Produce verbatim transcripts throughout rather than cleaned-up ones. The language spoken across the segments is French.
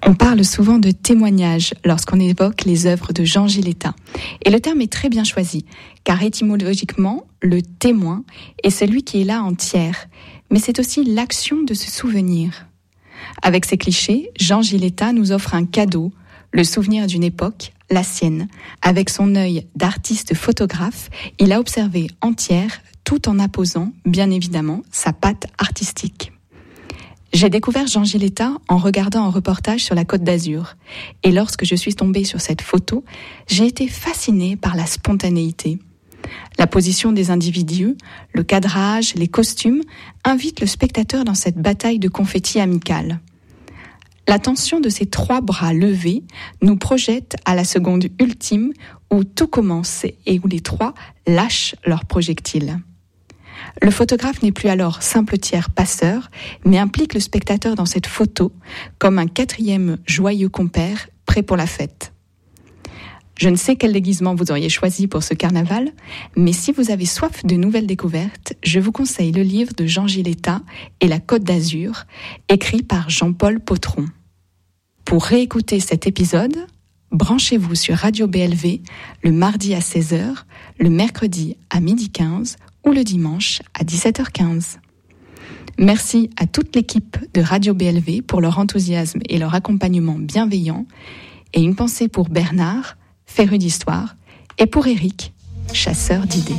On parle souvent de témoignage lorsqu'on évoque les œuvres de Jean Giletta. Et le terme est très bien choisi, car étymologiquement, le témoin est celui qui est là en tiers, mais c'est aussi l'action de se souvenir. Avec ses clichés, Jean Giletta nous offre un cadeau, le souvenir d'une époque, la sienne. Avec son œil d'artiste photographe, il a observé entière, tout en apposant, bien évidemment, sa patte artistique. J'ai découvert Jean Giletta en regardant un reportage sur la Côte d'Azur. Et lorsque je suis tombée sur cette photo, j'ai été fascinée par la spontanéité. La position des individus, le cadrage, les costumes invitent le spectateur dans cette bataille de confettis amicale. La tension de ces trois bras levés nous projette à la seconde ultime où tout commence et où les trois lâchent leurs projectiles. Le photographe n'est plus alors simple tiers passeur, mais implique le spectateur dans cette photo comme un quatrième joyeux compère prêt pour la fête. Je ne sais quel déguisement vous auriez choisi pour ce carnaval, mais si vous avez soif de nouvelles découvertes, je vous conseille le livre de Jean Giletta et la Côte d'Azur, écrit par Jean-Paul Potron. Pour réécouter cet épisode, branchez-vous sur Radio B L V le mardi à seize heures, le mercredi à midi quinze ou le dimanche à dix-sept heures quinze. Merci à toute l'équipe de Radio B L V pour leur enthousiasme et leur accompagnement bienveillant, et une pensée pour Bernard, féru d'histoire, et pour Eric, chasseur d'idées.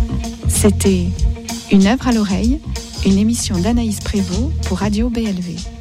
C'était Une œuvre à l'oreille, une émission d'Anaïs Prévost pour Radio B L V.